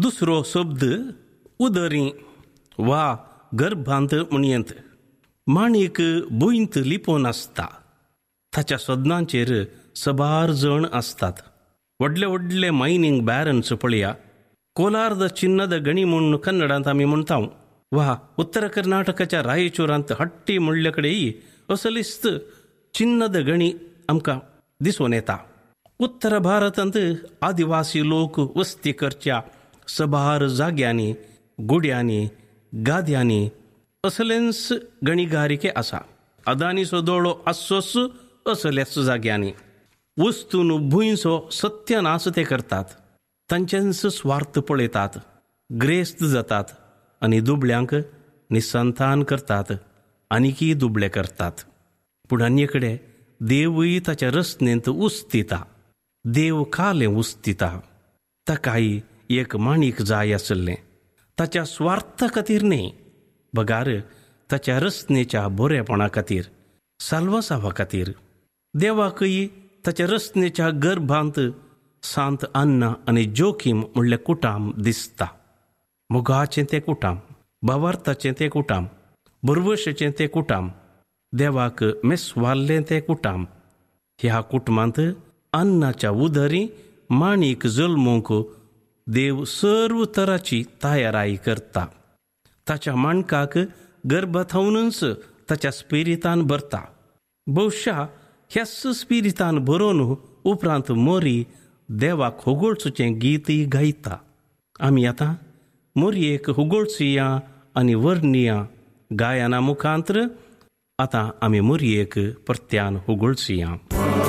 दुसरो शब्द उदरी वा गर्भांत म्हणयंत. माणिक बुंत लिपोवन आसता. ताच्या सदनांचेर सबार जण आसतात. व्हडले व्हडले मायनींग बॅरन्स पळया. कोलार्द चिन्नद गणी म्हूण कन्नडांत आमी म्हणटा. वा उत्तर कर्नाटकाच्या रायचूरांत हट्टी म्हणले कडेन असलिस्त चिन्नद गणी आमकां दिसून येता. उत्तर भारतांत आदिवासी लोक वस्ती करच्या सबार जाग्यांनी, गुड्यांनी, गाद्यांनी असलेच गणीगारिके आसा. अदानीचो दोळो आसोच असल्याच जाग्यांनी. वस्तून भुंयचो सत्यनाश ते करतात. तांचेच स्वार्थ पळयतात, ग्रेस्त जातात आनी दुबळ्यांक निसंतान करतात आनीकी दुबळे करतात. पूण आनीकडे देवूय ताच्या रचनेंत उस्तिता. देव कालें उस्तिता. ताकाय एक माणिक जाय आसलें. ताच्या स्वार्था खातीर न्ही, बगार ताच्या रचनेच्या बरेपणा खातीर, साल्वसावा खातीर. देवाकय ताच्या रचनेच्या गर्भांत सांत अन्ना आनी जोखीम म्हणले कुटाम दिसता. मोगाचें तें कुटाम, भावार्थाचें तें कुटाम, बरवशेचें तें कुटाम, देवाक मेस्वाल्लें तें कुटाम. ह्या कुटुंबांत अन्नाच्या उदरी माणिक जल्मोवंक देव सर्व तराची तयाराई करता. ताच्या माणकाक गर्भांतूनच ताच्या स्पिरितान भरता. बहुशा ह्याच स्पिरितान भरोवन उपरांत मोरी देवाक होगोळचें गीतय गायता. आमी आतां मोरयेक होगोळचुया आनी वर्णिया गायना मुखांतर आतां आमी मोरयेक परत्यान होगोळचुया.